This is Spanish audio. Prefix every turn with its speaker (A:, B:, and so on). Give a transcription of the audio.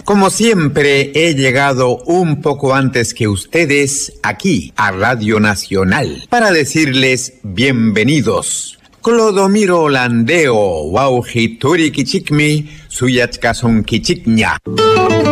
A: Como siempre, he llegado un poco antes que ustedes aquí a Radio Nacional para decirles bienvenidos. Clodomiro Landeo, Wauji Turi Kichikmi, Suyachkason Kichikña.